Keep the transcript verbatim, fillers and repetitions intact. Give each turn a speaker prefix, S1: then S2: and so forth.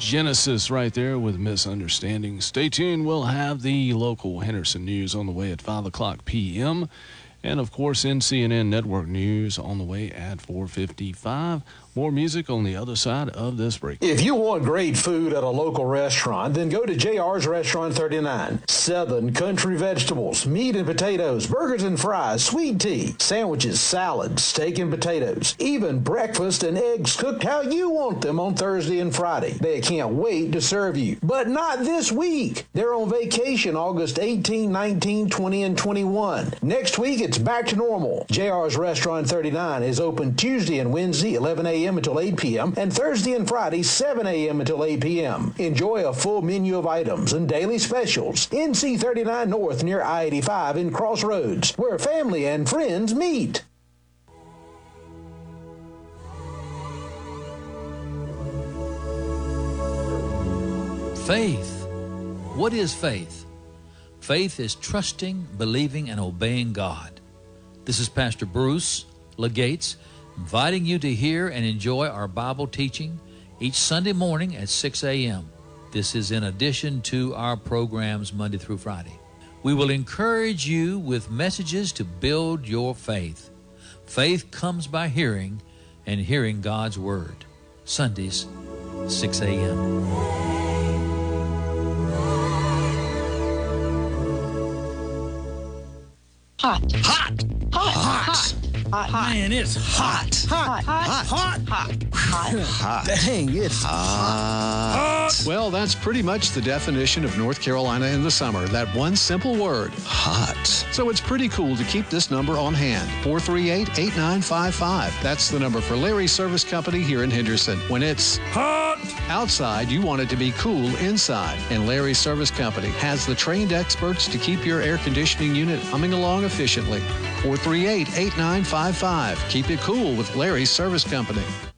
S1: Genesis right there with Misunderstanding. Stay tuned. We'll have the local Henderson news on the way at five o'clock p.m. And, of course, N C N N Network News on the way at four fifty-five. More music on the other side of this break.
S2: If you want great food at a local restaurant, then go to J R's Restaurant thirty-nine. Southern country vegetables, meat and potatoes, burgers and fries, sweet tea, sandwiches, salads, steak and potatoes, even breakfast and eggs cooked how you want them on Thursday and Friday. They can't wait to serve you. But not this week. They're on vacation August eighteenth, nineteenth, twentieth, and twenty-first. Next week, it's back to normal. J R's Restaurant thirty-nine is open Tuesday and Wednesday, eleven a.m. until eight p.m., and Thursday and Friday, seven a.m. until eight p.m. Enjoy a full menu of items and daily specials. N C thirty-nine North near I eighty-five in Crossroads, where family and friends meet.
S3: Faith. What is faith? Faith is trusting, believing, and obeying God. This is Pastor Bruce Legates, inviting you to hear and enjoy our Bible teaching each Sunday morning at six a.m. This is in addition to our programs Monday through Friday. We will encourage you with messages to build your faith. Faith comes by hearing, and hearing God's Word. Sundays, six a.m.
S4: Hot.
S5: Hot.
S4: Hot.
S5: Hot.
S4: Hot. Hot.
S5: Man, it's hot.
S4: Hot. Hot.
S5: Hot.
S4: Hot. Hot.
S5: Hot.
S6: Dang, it's
S5: Hot.
S6: Well, that's pretty much the definition of North Carolina in the summer. That one simple word.
S5: Hot.
S6: So it's pretty cool to keep this number on hand. four three eight, eight nine five five. That's the number for Larry's Service Company here in Henderson. When it's
S5: Hot.
S6: outside, you want it to be cool inside. And Larry's Service Company has the trained experts to keep your air conditioning unit humming along efficiently. four three eight, eight nine five five. Keep it cool with Larry's Service Company.